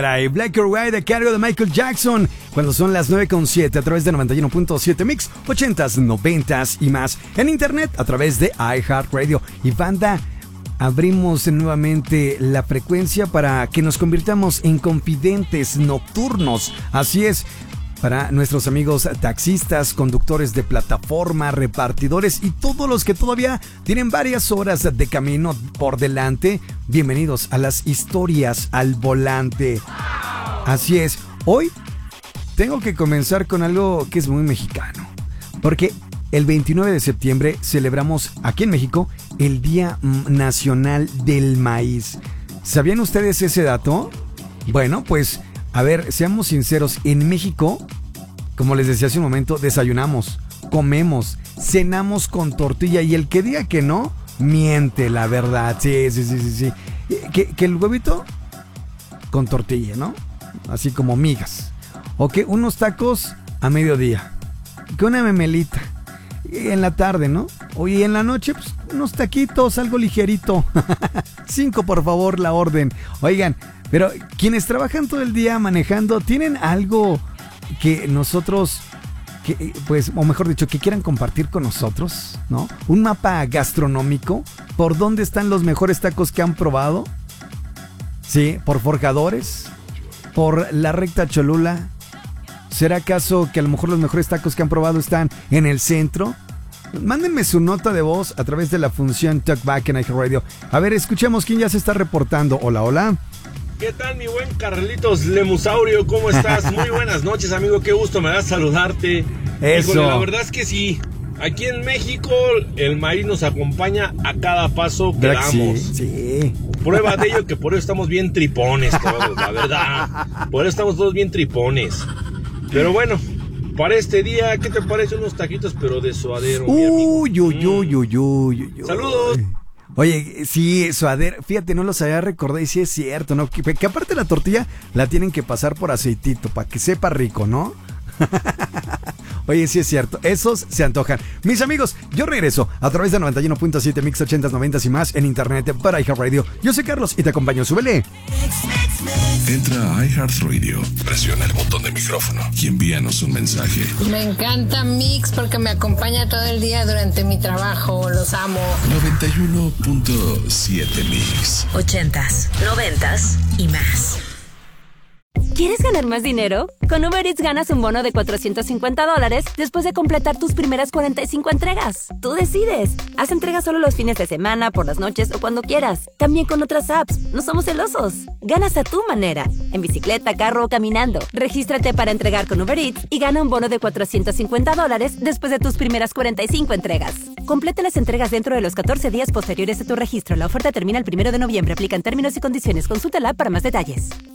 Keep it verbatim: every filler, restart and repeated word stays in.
Black or White a cargo de Michael Jackson, cuando son las nueve con siete a través de noventa y uno punto siete Mix, ochentas, noventas y más. En internet a través de iHeartRadio. Y banda, abrimos nuevamente la frecuencia para que nos convirtamos en confidentes nocturnos. Así es. Para nuestros amigos taxistas, conductores de plataforma, repartidores y todos los que todavía tienen varias horas de camino por delante, bienvenidos a las historias al volante. Así es, hoy tengo que comenzar con algo que es muy mexicano, porque el veintinueve de septiembre celebramos aquí en México el Día Nacional del Maíz. ¿Sabían ustedes ese dato? Bueno, pues... a ver, seamos sinceros, en México, como les decía hace un momento, desayunamos, comemos, cenamos con tortilla y el que diga que no, miente, la verdad. Sí, sí, sí, sí, sí. Que, que el huevito con tortilla, ¿no? Así como migas. O que unos tacos a mediodía. Que una memelita en la tarde, ¿no? Oye, en la noche, pues, unos taquitos, algo ligerito. Cinco, por favor, la orden. Oigan, pero quienes trabajan todo el día manejando, ¿tienen algo que nosotros, que, pues, o mejor dicho, que quieran compartir con nosotros, ¿no? Un mapa gastronómico, ¿por dónde están los mejores tacos que han probado? Sí, ¿por Forjadores? ¿Por la Recta Cholula? ¿Será acaso que a lo mejor los mejores tacos que han probado están en el centro? Mándenme su nota de voz a través de la función Talkback en iHeartRadio. A ver, escuchemos quién ya se está reportando. Hola, hola. ¿Qué tal, mi buen Carlitos Lemusaurio? ¿Cómo estás? Muy buenas noches, amigo. Qué gusto me da saludarte. Eso. Híjole, la verdad es que sí. Aquí en México el maíz nos acompaña a cada paso que damos. Sí, sí. Prueba de ello que por eso estamos bien tripones todos, la verdad. Por eso estamos todos bien tripones. Pero bueno, para este día, ¿qué te parece unos taquitos pero de suadero, mi amigo? Uy, uy, uy, uy, uy, uy. Saludos. Oye, sí, suadero, fíjate, no los había recordado y sí es cierto, ¿no? Que, que aparte la tortilla la tienen que pasar por aceitito para que sepa rico, ¿no? Oye, sí es cierto, esos se antojan. Mis amigos, yo regreso a través de noventa y uno punto siete Mix ochentas, noventas y más en internet para iHeartRadio. Yo soy Carlos y te acompaño, súbele. Entra a iHeartRadio, presiona el botón de micrófono y envíanos un mensaje. Me encanta Mix porque me acompaña todo el día durante mi trabajo, los amo. noventa y uno punto siete Mix. Ochentas, noventas y más. ¿Quieres ganar más dinero? Con Uber Eats ganas un bono de cuatrocientos cincuenta dólares después de completar tus primeras cuarenta y cinco entregas. Tú decides. Haz entregas solo los fines de semana, por las noches o cuando quieras. También con otras apps. No somos celosos. Ganas a tu manera. En bicicleta, carro o caminando. Regístrate para entregar con Uber Eats y gana un bono de cuatrocientos cincuenta dólares después de tus primeras cuarenta y cinco entregas. Completa las entregas dentro de los catorce días posteriores a tu registro. La oferta termina el primero de noviembre. Aplican términos y condiciones. Consúltala para más detalles.